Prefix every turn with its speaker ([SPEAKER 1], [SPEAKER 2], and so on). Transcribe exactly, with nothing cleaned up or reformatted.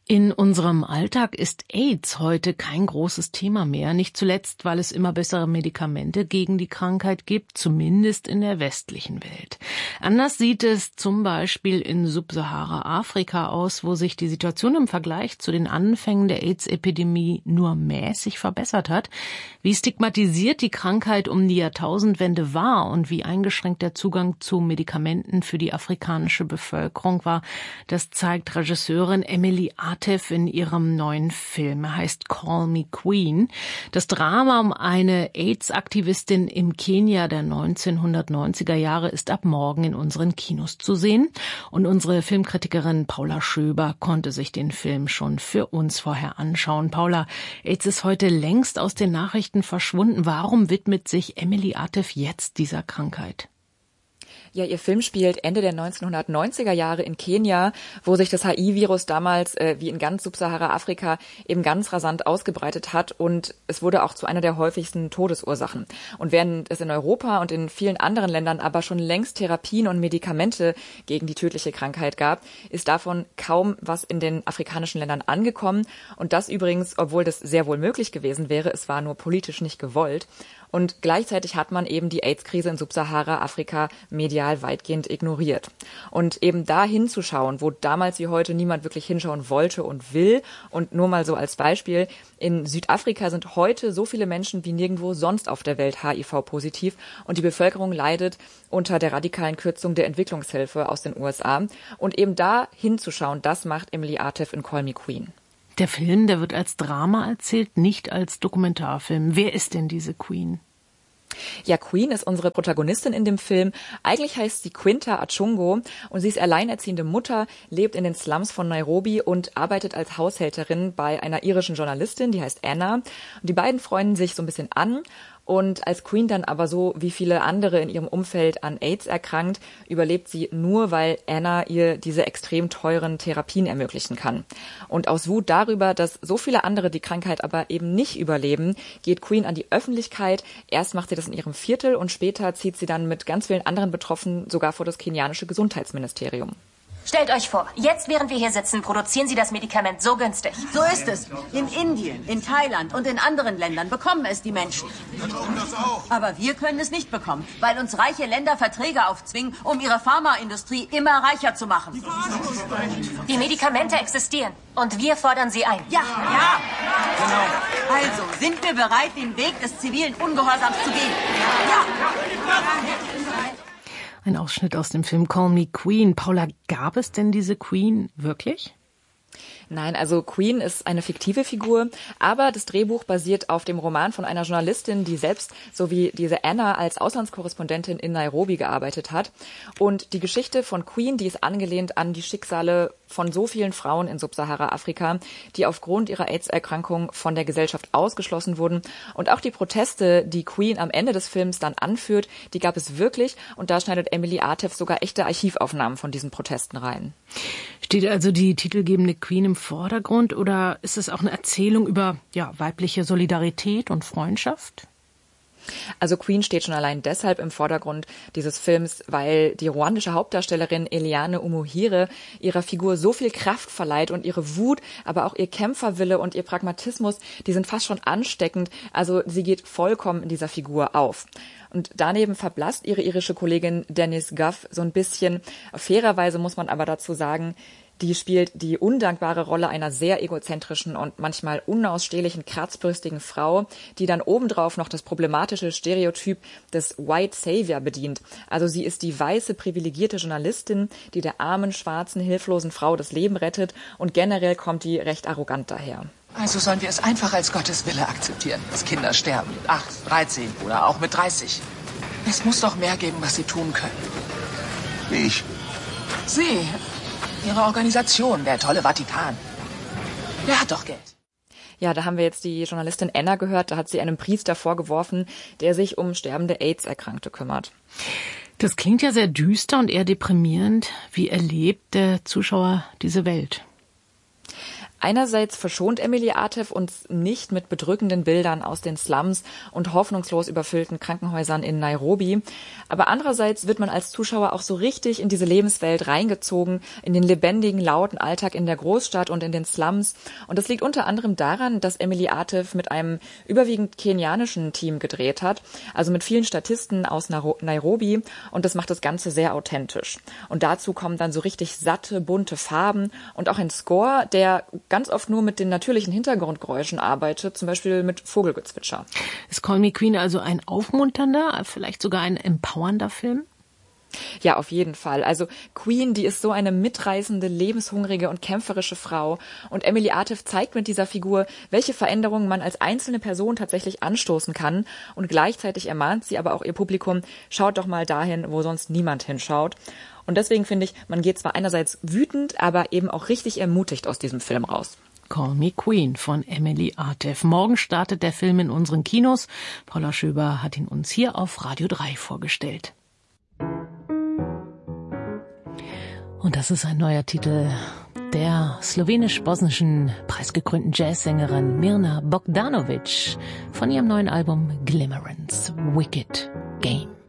[SPEAKER 1] In unserem Alltag ist AIDS heute kein großes Thema mehr, nicht zuletzt, weil es immer bessere Medikamente gegen die Krankheit gibt, zumindest in der westlichen Welt. Anders sieht es zum Beispiel in Subsahara-Afrika aus, wo sich die Situation im Vergleich zu den Anfängen der AIDS-Epidemie nur mäßig verbessert hat. Wie stigmatisiert die Krankheit um die Jahrtausendwende war und wie eingeschränkt der Zugang zu Medikamenten für die afrikanische Bevölkerung war, das zeigt Regisseurin Emily Artef in ihrem neuen Film. Er heißt Call Me Queen. Das Drama um eine AIDS-Aktivistin im Kenia der neunzehnhundertneunziger Jahre ist ab morgen in unseren Kinos zu sehen. Und unsere Filmkritikerin Paula Schöber konnte sich den Film schon für uns vorher anschauen. Paula, AIDS ist heute längst aus den Nachrichten verschwunden. Warum widmet sich Emily Artef jetzt dieser Krankheit?
[SPEAKER 2] Ja, ihr Film spielt Ende der neunzehnhundertneunziger Jahre in Kenia, wo sich das H I V-Virus damals, äh, wie in ganz Subsahara-Afrika, eben ganz rasant ausgebreitet hat und es wurde auch zu einer der häufigsten Todesursachen. Und während es in Europa und in vielen anderen Ländern aber schon längst Therapien und Medikamente gegen die tödliche Krankheit gab, ist davon kaum was in den afrikanischen Ländern angekommen. Und das übrigens, obwohl das sehr wohl möglich gewesen wäre, es war nur politisch nicht gewollt. Und gleichzeitig hat man eben die AIDS-Krise in Subsahara-Afrika medial weitgehend ignoriert. Und eben da hinzuschauen, wo damals wie heute niemand wirklich hinschauen wollte und will. Und nur mal so als Beispiel, in Südafrika sind heute so viele Menschen wie nirgendwo sonst auf der Welt H I V-positiv. Und die Bevölkerung leidet unter der radikalen Kürzung der Entwicklungshilfe aus den U S A. Und eben da hinzuschauen, das macht Emily Artef in Call Me Queen.
[SPEAKER 1] Der Film, der wird als Drama erzählt, nicht als Dokumentarfilm. Wer ist denn diese Queen?
[SPEAKER 2] Ja, Queen ist unsere Protagonistin in dem Film. Eigentlich heißt sie Quinta Achungo und sie ist alleinerziehende Mutter, lebt in den Slums von Nairobi und arbeitet als Haushälterin bei einer irischen Journalistin, die heißt Anna. Und die beiden freunden sich so ein bisschen an. Und als Queen dann aber so wie viele andere in ihrem Umfeld an AIDS erkrankt, überlebt sie nur, weil Anna ihr diese extrem teuren Therapien ermöglichen kann. Und aus Wut darüber, dass so viele andere die Krankheit aber eben nicht überleben, geht Queen an die Öffentlichkeit. Erst macht sie das in ihrem Viertel und später zieht sie dann mit ganz vielen anderen Betroffenen sogar vor das kenianische Gesundheitsministerium.
[SPEAKER 3] Stellt euch vor, jetzt während wir hier sitzen, produzieren sie das Medikament so günstig.
[SPEAKER 4] So ist es. In Indien, in Thailand und in anderen Ländern bekommen es die Menschen. Aber wir können es nicht bekommen, weil uns reiche Länder Verträge aufzwingen, um ihre Pharmaindustrie immer reicher zu machen.
[SPEAKER 3] Die Medikamente existieren und wir fordern sie ein.
[SPEAKER 4] Ja, ja. Genau. Also, sind wir bereit, den Weg des zivilen Ungehorsams zu gehen? Ja.
[SPEAKER 1] Ein Ausschnitt aus dem Film Call Me Queen. Paula, gab es denn diese Queen wirklich?
[SPEAKER 2] Nein, also Queen ist eine fiktive Figur, aber das Drehbuch basiert auf dem Roman von einer Journalistin, die selbst, so wie diese Anna, als Auslandskorrespondentin in Nairobi gearbeitet hat. Und die Geschichte von Queen, die ist angelehnt an die Schicksale von so vielen Frauen in Subsahara-Afrika, die aufgrund ihrer AIDS-Erkrankung von der Gesellschaft ausgeschlossen wurden. Und auch die Proteste, die Queen am Ende des Films dann anführt, die gab es wirklich. Und da schneidet Emily Artef sogar echte Archivaufnahmen von diesen Protesten rein.
[SPEAKER 1] Steht also die titelgebende Queen im Vordergrund oder ist es auch eine Erzählung über ja, weibliche Solidarität und Freundschaft?
[SPEAKER 2] Also Queen steht schon allein deshalb im Vordergrund dieses Films, weil die ruandische Hauptdarstellerin Eliane Umuhire ihrer Figur so viel Kraft verleiht und ihre Wut, aber auch ihr Kämpferwille und ihr Pragmatismus, die sind fast schon ansteckend. Also sie geht vollkommen in dieser Figur auf. Und daneben verblasst ihre irische Kollegin Dennis Guff so ein bisschen. Fairerweise muss man aber dazu sagen, die spielt die undankbare Rolle einer sehr egozentrischen und manchmal unausstehlichen, kratzbrüstigen Frau, die dann obendrauf noch das problematische Stereotyp des White Savior bedient. Also sie ist die weiße, privilegierte Journalistin, die der armen, schwarzen, hilflosen Frau das Leben rettet und generell kommt die recht arrogant daher.
[SPEAKER 5] Also sollen wir es einfach als Gottes Wille akzeptieren, dass Kinder sterben mit acht, dreizehn oder auch mit dreißig. Es muss doch mehr geben, was sie tun können.
[SPEAKER 6] Wie ich?
[SPEAKER 5] Sie, Ihre Organisation, der tolle Vatikan. Der hat doch Geld.
[SPEAKER 2] Ja, da haben wir jetzt die Journalistin Anna gehört. Da hat sie einem Priester vorgeworfen, der sich um sterbende AIDS-Erkrankte kümmert.
[SPEAKER 1] Das klingt ja sehr düster und eher deprimierend. Wie erlebt der Zuschauer diese Welt?
[SPEAKER 2] Einerseits verschont Emily Artef uns nicht mit bedrückenden Bildern aus den Slums und hoffnungslos überfüllten Krankenhäusern in Nairobi. Aber andererseits wird man als Zuschauer auch so richtig in diese Lebenswelt reingezogen, in den lebendigen, lauten Alltag in der Großstadt und in den Slums. Und das liegt unter anderem daran, dass Emily Artef mit einem überwiegend kenianischen Team gedreht hat, also mit vielen Statisten aus Nairobi. Und das macht das Ganze sehr authentisch. Und dazu kommen dann so richtig satte, bunte Farben und auch ein Score, der ganz oft nur mit den natürlichen Hintergrundgeräuschen arbeitet, zum Beispiel mit Vogelgezwitscher.
[SPEAKER 1] Ist Call Me Queen also ein aufmunternder, vielleicht sogar ein empowernder Film?
[SPEAKER 2] Ja, auf jeden Fall. Also Queen, die ist so eine mitreißende, lebenshungrige und kämpferische Frau. Und Emily Artef zeigt mit dieser Figur, welche Veränderungen man als einzelne Person tatsächlich anstoßen kann. Und gleichzeitig ermahnt sie aber auch ihr Publikum, schaut doch mal dahin, wo sonst niemand hinschaut. Und deswegen finde ich, man geht zwar einerseits wütend, aber eben auch richtig ermutigt aus diesem Film raus.
[SPEAKER 1] Call Me Queen von Emily Artef. Morgen startet der Film in unseren Kinos. Paula Schöber hat ihn uns hier auf Radio drei vorgestellt. Und das ist ein neuer Titel der slowenisch-bosnischen preisgekrönten Jazzsängerin Mirna Bogdanovic von ihrem neuen Album Glimmerance, Wicked Game.